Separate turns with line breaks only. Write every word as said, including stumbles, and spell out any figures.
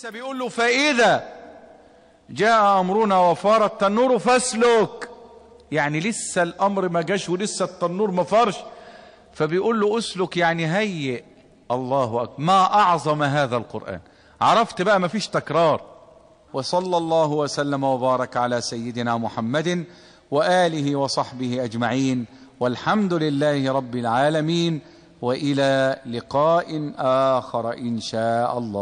لسه بيقول له فإذا جاء أمرنا وفار التنور فاسلك، يعني لسه الأمر ما جاش ولسه التنور ما فارش، فبيقول له اسلك يعني هيئ. الله أكبر، ما أعظم هذا القرآن. عرفت بقى ما فيش تكرار. وصلى الله وسلم وبارك على سيدنا محمد وآله وصحبه أجمعين، والحمد لله رب العالمين، وإلى لقاء آخر إن شاء الله.